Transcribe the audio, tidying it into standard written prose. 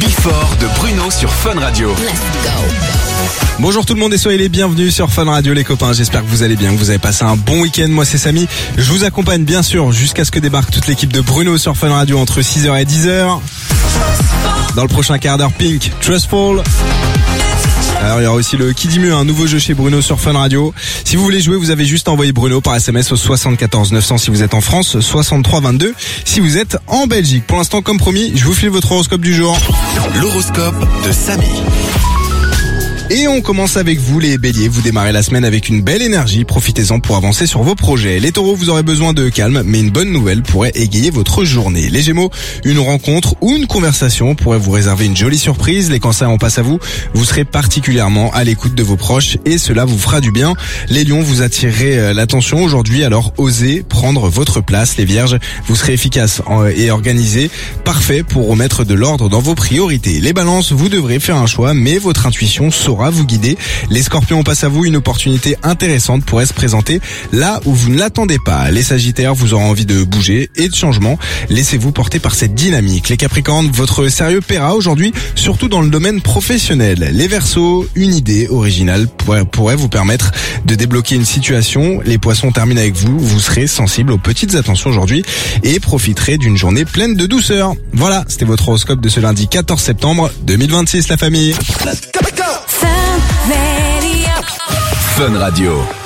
Before de Bruno sur Fun Radio. Let's go. Bonjour tout le monde et soyez les bienvenus sur Fun Radio les copains, j'espère que vous allez bien, que vous avez passé un bon week-end. Moi c'est Samy, je vous accompagne bien sûr jusqu'à ce que débarque toute l'équipe de Bruno sur Fun Radio entre 6h et 10h. Dans le prochain quart d'heure, Pink, Trustful. Alors il y aura aussi le Qui dit mieux, un nouveau jeu chez Bruno sur Fun Radio. Si vous voulez jouer, vous avez juste envoyé Bruno par SMS au 74 900 si vous êtes en France, 63 22 si vous êtes en Belgique. Pour l'instant, comme promis, je vous file votre horoscope du jour. L'horoscope de Samy. Et on commence avec vous les béliers, vous démarrez la semaine avec une belle énergie, profitez-en pour avancer sur vos projets. Les taureaux, vous aurez besoin de calme, mais une bonne nouvelle pourrait égayer votre journée. Les gémeaux, une rencontre ou une conversation pourrait vous réserver une jolie surprise. Les cancers, on passe à vous, vous serez particulièrement à l'écoute de vos proches et cela vous fera du bien. Les lions, vous attirerez l'attention aujourd'hui, alors osez prendre votre place. Les vierges, vous serez efficaces et organisés, parfait pour remettre de l'ordre dans vos priorités. Les balances, vous devrez faire un choix, mais votre intuition saura vous guider. Les scorpions, on passe à vous, une opportunité intéressante pourrait se présenter là où vous ne l'attendez pas. Les sagittaires, vous aurez envie de bouger et de changement. Laissez-vous porter par cette dynamique. Les capricornes, votre sérieux paiera aujourd'hui, surtout dans le domaine professionnel. Les verseaux, une idée originale pourrait vous permettre de débloquer une situation. Les poissons, terminent avec vous, vous serez sensible aux petites attentions aujourd'hui et profiterez d'une journée pleine de douceur. Voilà, c'était votre horoscope de ce lundi 14 septembre 2026 la famille. Fun Radio.